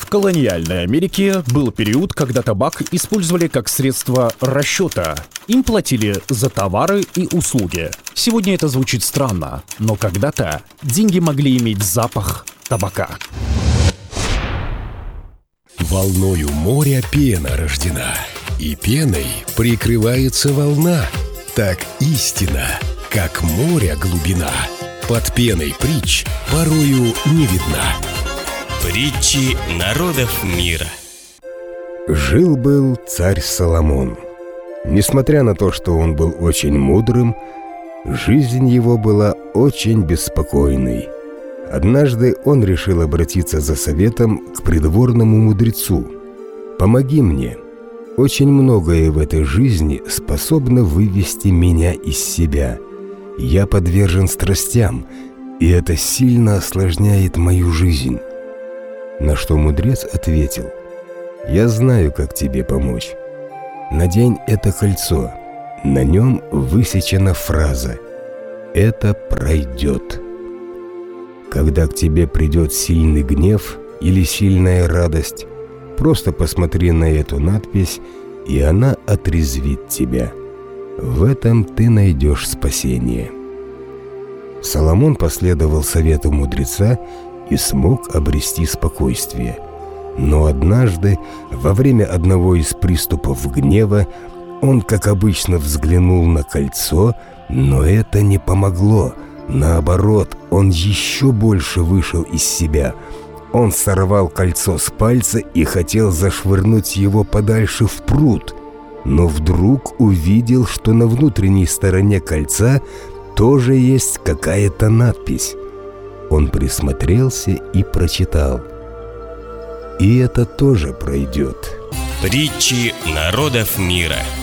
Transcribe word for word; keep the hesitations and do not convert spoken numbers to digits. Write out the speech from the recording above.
колониальной Америке был период, когда табак использовали как средство расчета. Им платили за товары и услуги. Сегодня это звучит странно, но когда-то деньги могли иметь запах табака. Волною моря пена рождена, и пеной прикрывается волна. Так истина, как моря глубина, под пеной притч порою не видна. Притчи народов мира. Жил-был царь Соломон. Несмотря на то, что он был очень мудрым, жизнь его была очень беспокойной. Однажды он решил обратиться за советом к придворному мудрецу. «Помоги мне. Очень многое в этой жизни способно вывести меня из себя. Я подвержен страстям, и это сильно осложняет мою жизнь». На что мудрец ответил: «Я знаю, как тебе помочь. Надень это кольцо. На нем высечена фраза: «Это пройдет». Когда к тебе придет сильный гнев или сильная радость, просто посмотри на эту надпись, и она отрезвит тебя. В этом ты найдешь спасение». Соломон последовал совету мудреца и смог обрести спокойствие. Но однажды, во время одного из приступов гнева, он, как обычно, взглянул на кольцо, но это не помогло. Наоборот, он еще больше вышел из себя. Он сорвал кольцо с пальца и хотел зашвырнуть его подальше в пруд, но вдруг увидел, что на внутренней стороне кольца тоже есть какая-то надпись. Он присмотрелся и прочитал: «И это тоже пройдет». Притчи народов мира.